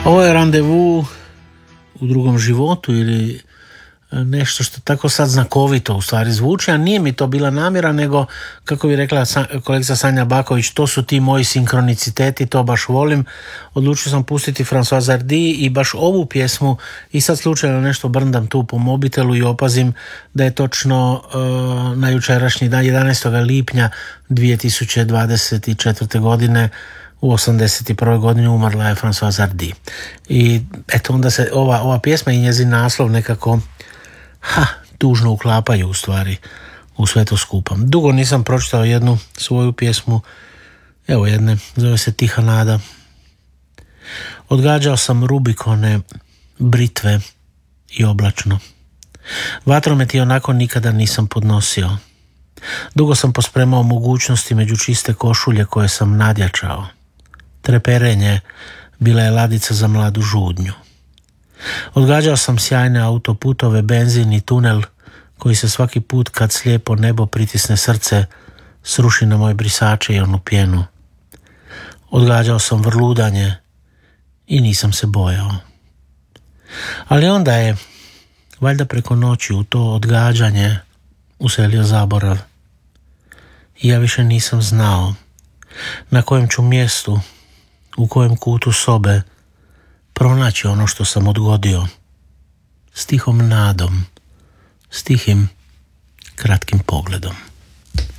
Ovo je randevu u drugom životu ili nešto što tako sad znakovito u stvari zvuči, a nije mi to bila namjera, nego, kako bi rekla kolegica Sanja Baković, to su ti moji sinkroniciteti, to baš volim. Odlučio sam pustiti Françoise Hardy i baš ovu pjesmu i sad slučajno nešto brndam tu po mobitelu i opazim da je točno na jučerašnji dan, 11. lipnja 2024. godine, u 81. godini umrla je Françoise Hardy. I eto, onda se ova pjesma i njezin naslov nekako tužno uklapaju u stvari u sve to skupa. Dugo nisam pročitao jednu svoju pjesmu, evo jedne, zove se Tiha nada. Odgađao sam Rubikone, britve i oblačno. Vatromet i onako nikada nisam podnosio. Dugo sam pospremao mogućnosti među čiste košulje koje sam nadjačao. Treperenje bila je ladica za mladu žudnju. Odgađao sam sjajne autoputove, benzin i tunel koji se svaki put kad slijepo nebo pritisne srce sruši na moje brisače i onu pjenu. Odgađao sam vrludanje i nisam se bojao. Ali onda je, valjda preko noći, u to odgađanje uselio zaborav. I ja više nisam znao na kojem ću mjestu, u kojem kutu sobe pronaći ono što sam odgodio, s tihom nadom, s tihim kratkim pogledom.